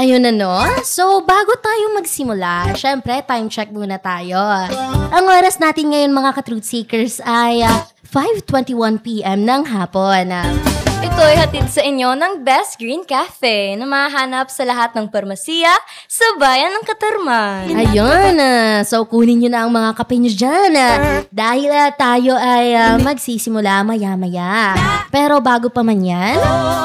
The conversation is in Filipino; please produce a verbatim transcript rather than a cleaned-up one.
Ayun na no. So, bago tayo magsimula, syempre, time check muna tayo. Ang oras natin ngayon mga ka-Truth Seekers ay uh, five twenty-one p.m. ng hapon. Ito ay hatid sa inyo ng Best Green Cafe na mahanap sa lahat ng parmasiya sa bayan ng Katarman. Ayun, uh, so kunin nyo na ang mga kape nyo dyan. Uh, dahil uh, tayo ay uh, magsisimula maya-maya. Pero bago pa man yan,